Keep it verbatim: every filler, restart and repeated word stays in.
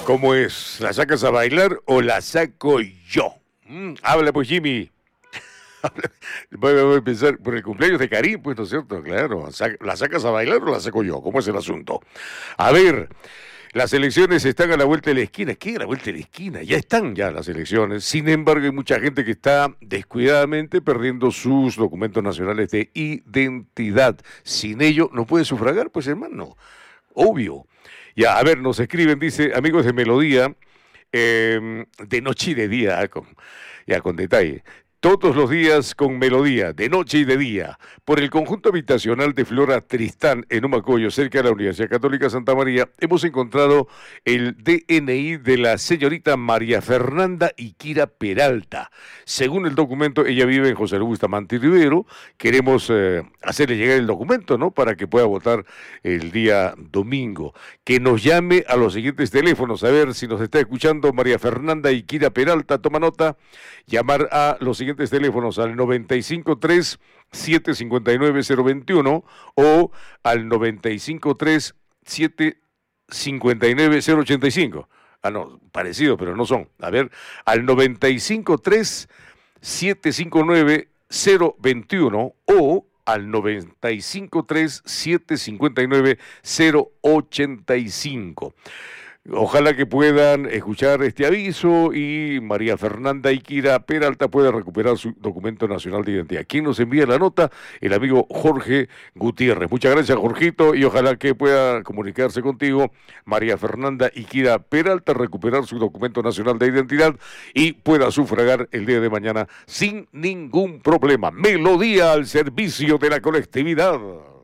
¿Cómo es? ¿La sacas a bailar o la saco yo? Mm, habla pues, Jimmy. Voy a empezar por el cumpleaños de Karim, pues, ¿no es cierto? Claro, ¿la sacas a bailar o la saco yo? ¿Cómo es el asunto? A ver, las elecciones están a la vuelta de la esquina. ¿Qué a la vuelta de la esquina? Ya están ya las elecciones. Sin embargo, hay mucha gente que está descuidadamente perdiendo sus documentos nacionales de identidad. Sin ello, no puede sufragar, pues, hermano. Obvio. Ya, a ver, nos escriben, dice, amigos de Melodía, eh, de noche y de día, con, ya con detalle. Todos los días con Melodía, de noche y de día, por el conjunto habitacional de Flora Tristán en Humacoyo, cerca de la Universidad Católica Santa María, hemos encontrado el D N I de la señorita María Fernanda Iquira Peralta. Según el documento, ella vive en José Luis Bustamante Rivero. Queremos eh, hacerle llegar el documento, ¿no?, para que pueda votar el día domingo. Que nos llame a los siguientes teléfonos, a ver si nos está escuchando María Fernanda Iquira Peralta, toma nota, llamar a los siguientes teléfonos al noventa y cinco tres, siete cinco nueve, cero veintiuno o al noventa y cinco tres, siete cinco nueve, cero ochenta y cinco. Ah, no, parecido, pero no son. A ver, al noventa y cinco tres, siete cinco nueve, cero veintiuno o al noventa y cinco tres, siete cinco nueve, cero ochenta y cinco. Ojalá que puedan escuchar este aviso y María Fernanda Iquira Peralta pueda recuperar su documento nacional de identidad. ¿Quién nos envía la nota? El amigo Jorge Gutiérrez. Muchas gracias, Jorgito, y ojalá que pueda comunicarse contigo María Fernanda Iquira Peralta, recuperar su documento nacional de identidad y pueda sufragar el día de mañana sin ningún problema. Melodía al servicio de la colectividad.